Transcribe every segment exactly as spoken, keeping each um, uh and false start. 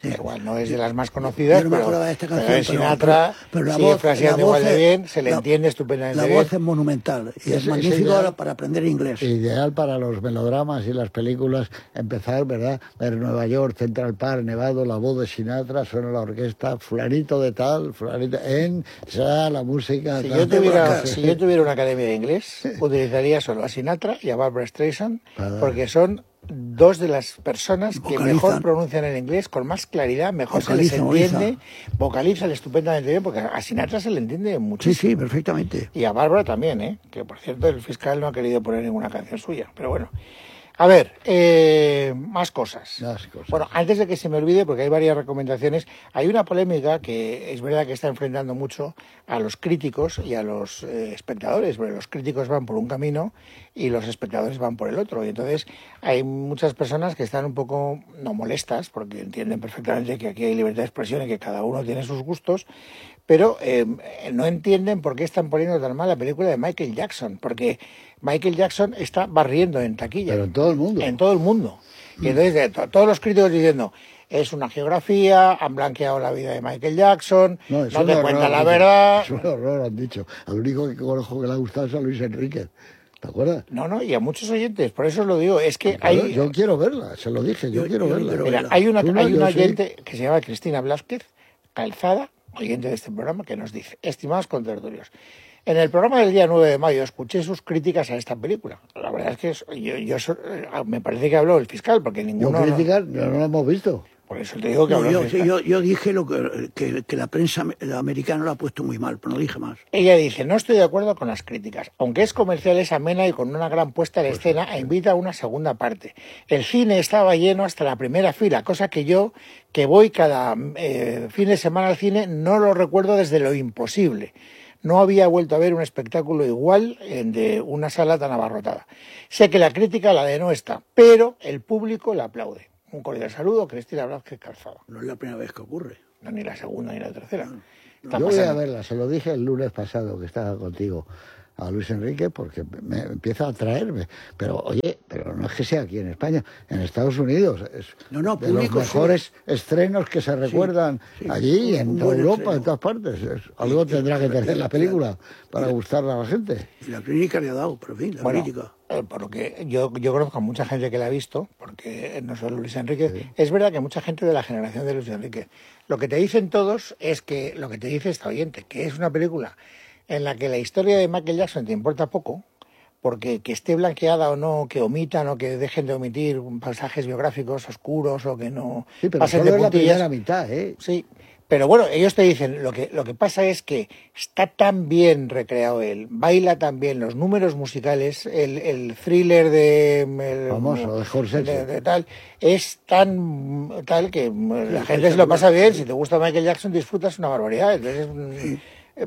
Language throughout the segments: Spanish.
Sí. Igual no es de las más conocidas, yo no me pero, de esta canción, pero Sinatra pero, pero la sigue voz, fraseando la igual voz de bien, es, se le la, entiende estupendamente la bien. La voz es monumental y es, es magnífico es para aprender inglés. Ideal para los melodramas y las películas, empezar, ¿verdad? Ver Nueva York, Central Park, Nevado, la voz de Sinatra, suena la orquesta, fulanito de tal, fulanito, en, sea la música... Si, tal, yo tuviera, tal, si yo tuviera una academia de inglés, utilizaría solo a Sinatra y a Barbra Streisand, porque son dos de las personas que vocalizan. Mejor pronuncian el inglés, con más claridad, mejor vocaliza, se les entiende, vocaliza. vocalizan estupendamente bien, porque a Sinatra se le entiende muchísimo. Sí, sí, perfectamente. Y a Bárbara también, ¿eh? Que por cierto el fiscal no ha querido poner ninguna canción suya, pero bueno. A ver, eh, más cosas. Más cosas. Bueno, antes de que se me olvide, porque hay varias recomendaciones, hay una polémica que es verdad que está enfrentando mucho a los críticos y a los eh, espectadores, porque los críticos van por un camino y los espectadores van por el otro. Y entonces hay muchas personas que están un poco, no molestas, porque entienden perfectamente que aquí hay libertad de expresión y que cada uno tiene sus gustos, pero eh, no entienden por qué están poniendo tan mal la película de Michael Jackson, porque Michael Jackson está barriendo en taquilla. Pero en todo el mundo. En todo el mundo. Y entonces to todos los críticos diciendo, es una geografía, han blanqueado la vida de Michael Jackson, no, no te cuenta la verdad. Es un horror, han dicho. Al único que conozco que le ha gustado es a Luis Enrique. ¿Te acuerdas? No, no, y a muchos oyentes, por eso os lo digo, es que claro, hay... Yo quiero verla, se lo dije, yo, yo quiero yo verla. Quiero Mira, verla. Hay una, hay una oyente sí. que se llama Cristina Blázquez, Calzada, oyente de este programa, que nos dice, estimados contertulios, en el programa del día nueve de mayo escuché sus críticas a esta película. La verdad es que yo, yo, yo me parece que habló el fiscal, porque ninguno... Yo críticas no, no lo hemos visto. Por eso te digo que no, habló yo, el fiscal. Yo, yo dije lo que, que, que la prensa americana lo ha puesto muy mal, pero no dije más. Ella dice, no estoy de acuerdo con las críticas. Aunque es comercial, es amena y con una gran puesta en pues escena sí. e invita a una segunda parte. El cine estaba lleno hasta la primera fila, cosa que yo, que voy cada eh, fin de semana al cine, no lo recuerdo desde lo imposible. No había vuelto a ver un espectáculo igual de una sala tan abarrotada. Sé que la crítica la de no está, pero el público la aplaude. Un cordial saludo, Cristina Blázquez Calzada. No es la primera vez que ocurre. No, ni la segunda ni la tercera. No, no. Yo voy a verla, se lo dije el lunes pasado que estaba contigo a Luis Enrique porque me empieza a atraerme. Pero oye, pero no es que sea aquí en España, en Estados Unidos es no, no, de los mejores sí. estrenos que se recuerdan sí, sí. allí y en toda Europa, estreno. en todas partes. Es, algo sí, tendrá que tener la película para gustarle a la gente. Y la crítica le ha dado, pero en fin, la bueno, crítica. Eh, porque yo, yo conozco a mucha gente que la ha visto, porque no solo Luis Enrique, sí. es verdad que mucha gente de la generación de Luis Enrique. Lo que te dicen todos es que, lo que te dice esta oyente, que es una película en la que la historia de Michael Jackson te importa poco, porque que esté blanqueada o no, que omitan o que dejen de omitir pasajes biográficos oscuros o que no sí, pero pasen solo de es la puntillas. primera mitad, ¿eh? Sí, pero bueno, ellos te dicen, lo que, lo que pasa es que está tan bien recreado él, baila tan bien, los números musicales, el, el thriller de... El, famoso, de Jorge. De, de tal, es tan tal que sí, la gente se lo pasa bien, si te gusta Michael Jackson disfrutas una barbaridad, entonces... Sí.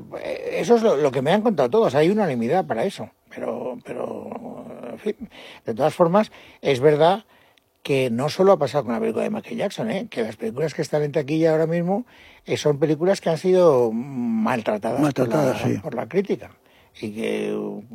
Eso es lo, lo que me han contado todos, hay unanimidad para eso, pero, pero en fin, de todas formas, es verdad que no solo ha pasado con la película de Michael Jackson, ¿eh? Que las películas que están en taquilla ahora mismo eh, son películas que han sido maltratadas, maltratadas por, la, sí. por la crítica. Y que,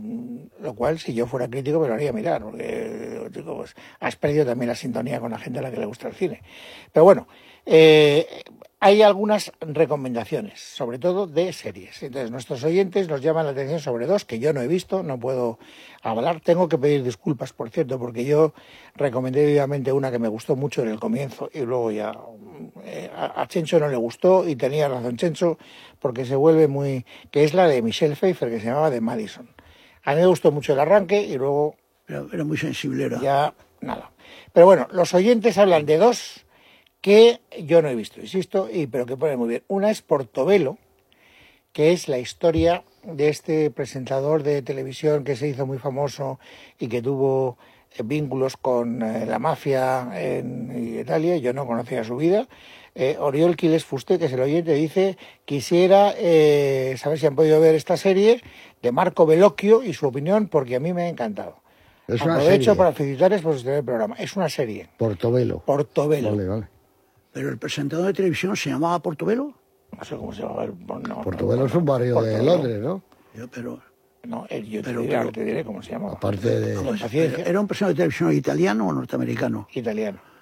lo cual, si yo fuera crítico, me lo haría mirar, porque, chico, pues, has perdido también la sintonía con la gente a la que le gusta el cine. Pero bueno, eh, hay algunas recomendaciones, sobre todo de series. Entonces, nuestros oyentes nos llaman la atención sobre dos que yo no he visto, no puedo hablar. Tengo que pedir disculpas, por cierto, porque yo recomendé vivamente una que me gustó mucho en el comienzo y luego ya eh, a Chencho no le gustó y tenía razón Chencho, porque se vuelve muy... que es la de Michelle Pfeiffer, que se llamaba The Madison. A mí me gustó mucho el arranque y luego... Era, era muy sensiblera. Ya, nada. Pero bueno, los oyentes hablan de dos que yo no he visto, insisto, y pero que ponen muy bien. Una es Portobelo, que es la historia de este presentador de televisión que se hizo muy famoso y que tuvo eh, vínculos con eh, la mafia en Italia. Yo no conocía su vida. Eh, Oriol Quiles Fuste, que es el oyente, dice: quisiera eh, saber si han podido ver esta serie de Marco Bellocchio y su opinión, porque a mí me ha encantado. Es una Aprovecho serie. para felicitarles por el programa. Es una serie. Portobelo. Portobelo. Vale, vale. ¿Pero el presentador de televisión se llamaba Portobelo? No sé cómo se llama. No, Portobelo no, es un barrio Portobelo. de Londres, ¿no? Yo, pero... No, yo te, pero, diré, pero, te diré cómo se llama. Aparte de... Con paciencia. ¿Era un presentador de televisión italiano o norteamericano? Italiano.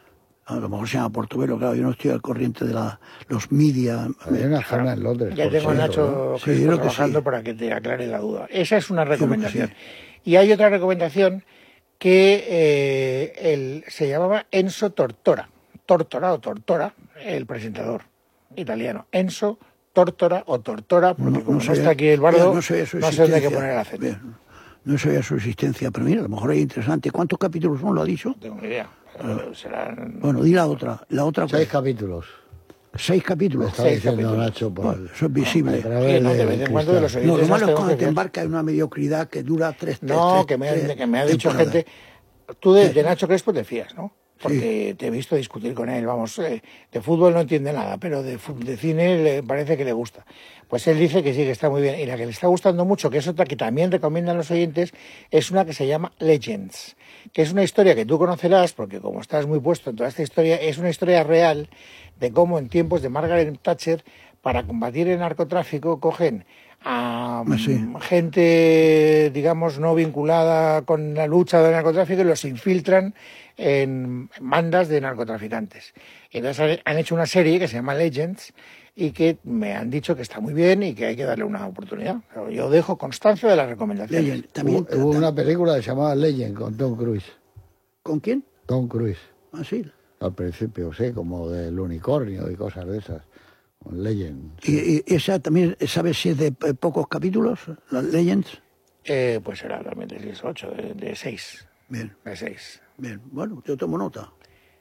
A lo mejor se llama Portobelo, claro, yo no estoy al corriente de la, los media. Hay una zona en Londres. Ya por tengo a cierto, Nacho ¿no? Crespo Sí, creo que trabajando sí. para que te aclare la duda. Esa es una recomendación. sí. Y hay otra recomendación que eh, el, se llamaba Enzo Tortora. Tortora o Tortora, el presentador italiano. Enzo Tortora o Tortora, porque como no, sabía- está aquí el bardo, ya, no, sabía su sé dónde hay que existencia. poner el acento. Bien. No sabía su existencia, pero mira, a lo mejor es interesante. ¿Cuántos capítulos son? ¿Lo ha dicho? No tengo ni idea. Pero serán... Bueno, di la otra. La otra Seis ¿cuál? capítulos. Seis Me capítulos. está Seis diciendo capítulos. Nacho por Bueno, eso es visible. a través Sí, no, de del vez en cuando de los cristal. No, oyentes lo nos malo es tenemos cuando que te fiar. embarcas en una mediocridad que dura tres, tres, No, tres, que me, ha- tres que me ha dicho temporadas. gente... Tú de, de Nacho Crespo te fías, ¿no? Porque te he visto discutir con él, vamos, eh, de fútbol no entiende nada, pero de, fu- de cine le parece que le gusta. Pues él dice que sí, que está muy bien. Y la que le está gustando mucho, que es otra que también recomiendan los oyentes, es una que se llama Legends, que es una historia que tú conocerás, porque como estás muy puesto en toda esta historia, es una historia real de cómo en tiempos de Margaret Thatcher, para combatir el narcotráfico, cogen a Ah, sí. mm, gente, digamos, no vinculada con la lucha del narcotráfico y los infiltran en bandas de narcotraficantes. Entonces han hecho una serie que se llama Legends y que me han dicho que está muy bien y que hay que darle una oportunidad. Pero yo dejo constancia de las recomendaciones. Legend, también, Hubo, hubo eh, una película que se llamaba Legend con Tom Cruise. ¿Con quién? Tom Cruise. Ah, sí. Al principio, sí, como del unicornio y cosas de esas. Un Legend. ¿Y, y esa también, sabes si es de eh, pocos capítulos, las Legends? Eh, pues será también de dieciocho, de, de seis. Bien, De seis. bien. Bueno, yo tomo nota.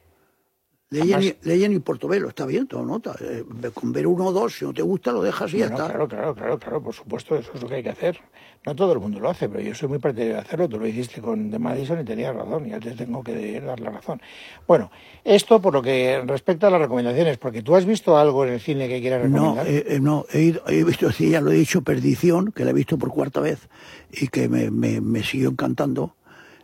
Legend y, Legend y Portobelo, está bien, tomo nota. Eh, con ver uno o dos, si no te gusta, lo dejas y ya Bueno, está. claro, claro, claro, claro, por supuesto, eso es lo que hay que hacer. No todo el mundo lo hace, pero yo soy muy partidario de hacerlo. Tú lo hiciste con The Madison y tenías razón, ya te tengo que dar la razón. Bueno, esto por lo que respecta a las recomendaciones, porque tú has visto algo en el cine que quieras No, recomendar. eh, eh, no, he, ido- he visto, sí, ya lo he dicho, Perdición, que la he visto por cuarta vez y que me, me, me siguió encantando.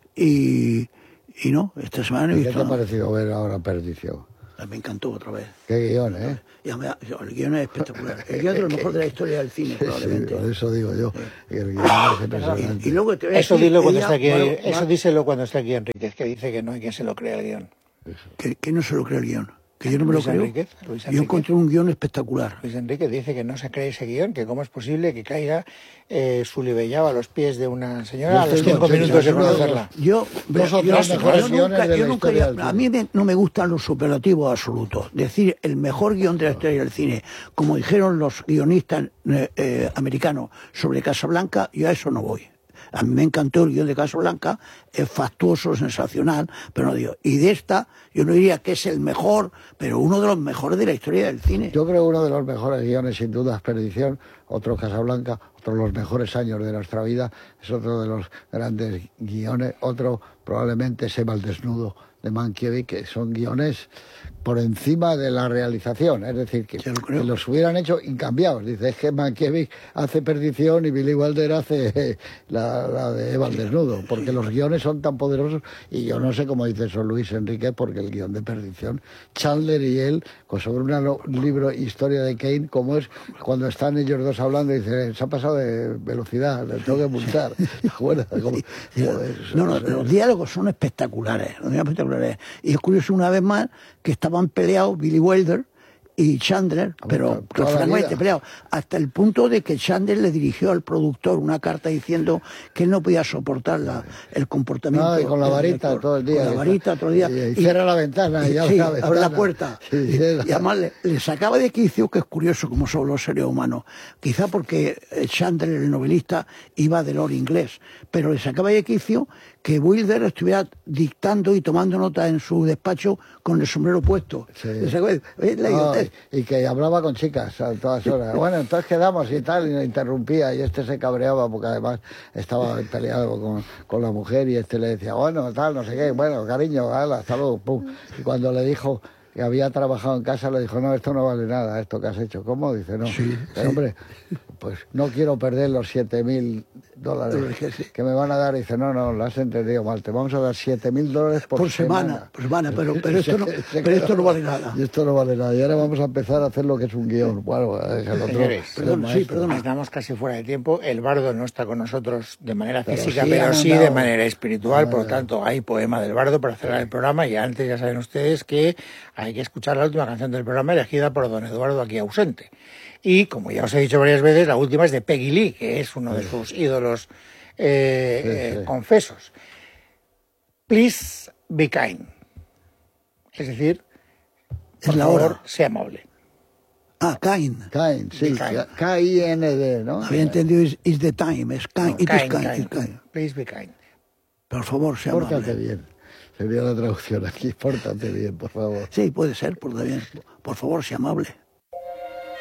Y, y no, esta semana he ¿Qué te visto... ha parecido ver ahora Perdición? Me encantó otra vez. Qué guión, ¿eh? Ya me da- el guión es espectacular. El guión es lo mejor de la historia del cine, Sí, probablemente. por eso digo yo. Que el guión es impresionante. Y luego te voy a Eso decir, dilo cuando ella- esté aquí, bueno, eso va- díselo cuando esté aquí Enríquez, que dice que no hay quien se lo crea el guión. que, que no se lo cree el guión. Que yo no me lo Luis creo. Enríquez, Luis Yo Enríquez. encontré un guión espectacular. Luis Enrique dice que no se cree ese guión, que cómo es posible que caiga eh, Sulibellao a los pies de una señora a Yo los estoy cinco con- minutos de yo creo que- conocerla. Yo, Dos o yo- tres yo mejores nunca- guiones de yo la nunca- historia del a cine. mí me- no me gustan los superlativos absolutos. Decir el mejor guión de la historia del cine, como dijeron los guionistas eh, eh, americanos sobre Casablanca, yo a eso no voy. A mí me encantó el guión de Casablanca, es factuoso, sensacional, pero no digo. Y de esta, yo no diría que es el mejor, pero uno de los mejores de la historia del cine. Yo creo uno de los mejores guiones, sin duda, es Perdición, otro Casablanca, otro los mejores años de nuestra vida, es otro de los grandes guiones, otro probablemente Seba el desnudo de Mankiewicz, que son guiones por encima de la realización, es decir, que, Yo lo creo. que los hubieran hecho incambiados. Dice, es que Mankiewicz hace Perdición y Billy Wilder hace eh, la, la de Eva el desnudo, porque los guiones son tan poderosos, y yo no sé cómo dice eso Luis Enrique, porque el guión de Perdición, Chandler y él, pues sobre una no- un libro, Historia de Kane, como es cuando están ellos dos hablando, y dice, se ha pasado de velocidad, le tengo que multar. ¿Te acuerdas? Como- joder, No, no, eso- los diálogos son espectaculares, los diálogos espectaculares. Y es curioso una vez más que estaban peleados Billy Wilder y Chandler, pero, toda pero la francamente vida. peleados, hasta el punto de que Chandler le dirigió al productor una carta diciendo que él no podía soportar la- el comportamiento. No, y con la del varita director. todo el día. Con la varita todo el día. Y, y cierra la ventana. Y abre sí, la abre ventana. la puerta. Sí, y, cierra. y además le, le sacaba de quicio, que es curioso como son los seres humanos. Quizá porque eh, Chandler, el novelista, iba del oro inglés, pero le sacaba de quicio que Wilder estuviera dictando y tomando nota en su despacho con el sombrero puesto. Sí. Le sacaba de- ¿ves la No, idiotez? y que hablaba con chicas a todas horas. Bueno, entonces quedamos y tal, y le interrumpía, y este se cabreaba porque además estaba peleado con, con la mujer, y este le decía, bueno, tal, no sé qué, bueno, cariño, ala, hasta luego, pum. Y cuando le dijo que había trabajado en casa, le dijo, no, esto no vale nada, esto que has hecho. ¿Cómo? Dice, no. Sí, Pero, hombre, pues no quiero perder los siete mil dólares, Dólares, que sí. que me van a dar. Y dice, no, no, lo has entendido mal, te vamos a dar siete mil dólares por, Por semana, por semana, pero, pero, esto, no, pero esto no vale nada. Y esto no vale nada. Y ahora vamos a empezar a hacer lo que es un guión. Bueno, es el otro. Señores, Perdón, sí, perdón. Estamos casi fuera de tiempo. El bardo no está con nosotros de manera Pero física, sí pero han sí andado. de manera espiritual. Ah, Por lo tanto, hay poema del bardo para cerrar el programa. Y antes ya saben ustedes que hay que escuchar la última canción del programa elegida por don Eduardo, aquí ausente. Y, como ya os he dicho varias veces, la última es de Peggy Lee, que es uno de sus ídolos eh, Sí, eh, sí. confesos. Please be kind. Es decir, por Es la favor, hora. sea amable. Ah, Cain. Cain, sí, Be kind. K I N D, ¿no? Había entendido, is, is the time, es Cain, No, it is kind, Cain, kind. it is Cain. Please be kind. Por favor, sea Pórtate amable. bien. Sería la traducción aquí. Pórtate bien, por favor. Sí, puede ser, por bien. Por favor, sea amable.